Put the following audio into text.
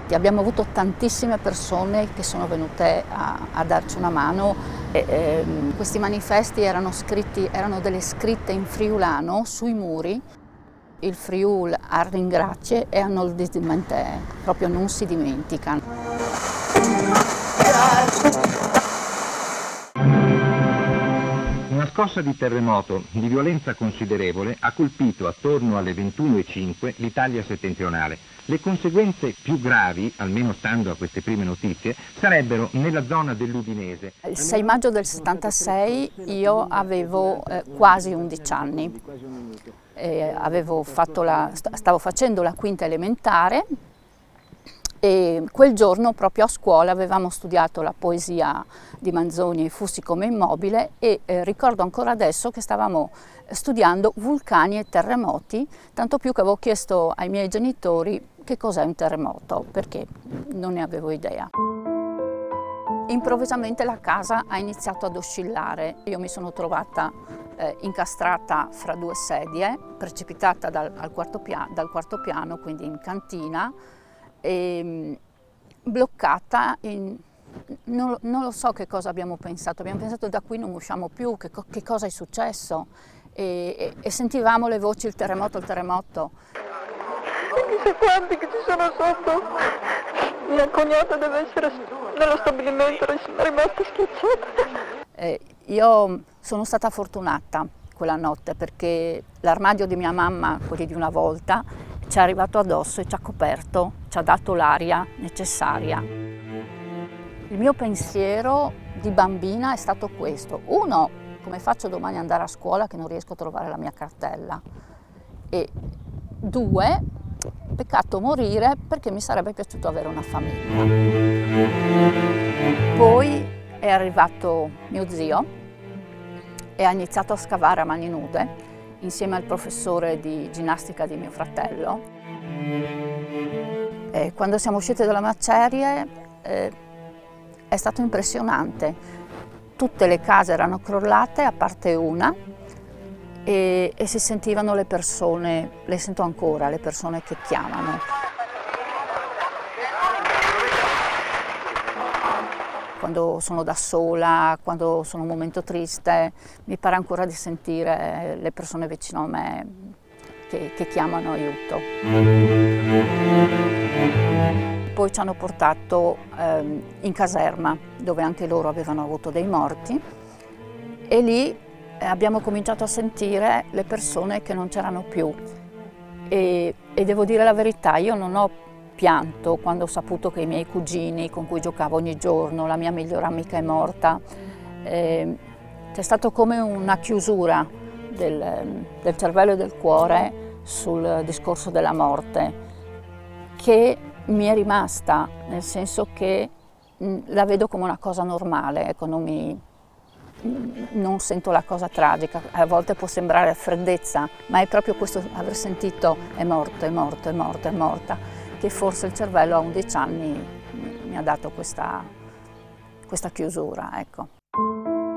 Abbiamo avuto tantissime persone che sono venute a darci una mano. Questi manifesti erano delle scritte in friulano sui muri. Il Friul a ringrazie e a non dimenticare, proprio non si dimentica. Una scossa di terremoto di violenza considerevole ha colpito attorno alle 21:05 l'Italia settentrionale. Le conseguenze più gravi, almeno stando a queste prime notizie, sarebbero nella zona dell'Udinese. Il 6 maggio del 76 io avevo quasi 11 anni. Stavo facendo la quinta elementare e quel giorno proprio a scuola avevamo studiato la poesia di Manzoni, Fussi come immobile, e ricordo ancora adesso che stavamo studiando vulcani e terremoti, tanto più che avevo chiesto ai miei genitori che cos'è un terremoto, perché non ne avevo idea. Improvvisamente la casa ha iniziato ad oscillare. Io mi sono trovata incastrata fra due sedie, precipitata dal quarto piano, quindi in cantina, e bloccata. Non lo so che cosa abbiamo pensato da qui non usciamo più, che cosa è successo, e sentivamo le voci, il terremoto. Chissà quanti che ci sono sotto. Mia cognata deve essere nello stabilimento, è rimasta schiacciata. Io sono stata fortunata quella notte perché l'armadio di mia mamma, quelli di una volta, ci è arrivato addosso e ci ha coperto, ci ha dato l'aria necessaria. Il mio pensiero di bambina è stato questo: uno, come faccio domani ad andare a scuola che non riesco a trovare la mia cartella? E due, peccato morire perché mi sarebbe piaciuto avere una famiglia. Poi è arrivato mio zio e ha iniziato a scavare a mani nude insieme al professore di ginnastica di mio fratello. E quando siamo usciti dalla macerie è stato impressionante. Tutte le case erano crollate a parte una e si sentivano le persone, le sento ancora, le persone che chiamano. Quando sono da sola, quando sono in un momento triste, mi pare ancora di sentire le persone vicino a me che chiamano aiuto. Poi ci hanno portato in caserma, dove anche loro avevano avuto dei morti, e lì abbiamo cominciato a sentire le persone che non c'erano più. E devo dire la verità, io non ho pianto quando ho saputo che i miei cugini con cui giocavo ogni giorno, la mia migliore amica è morta. C'è stato come una chiusura del cervello e del cuore sul discorso della morte, che mi è rimasta, nel senso che la vedo come una cosa normale, ecco, non sento la cosa tragica. A volte può sembrare freddezza, ma è proprio questo, aver sentito è morta, che forse il cervello a 11 anni mi ha dato questa chiusura, ecco.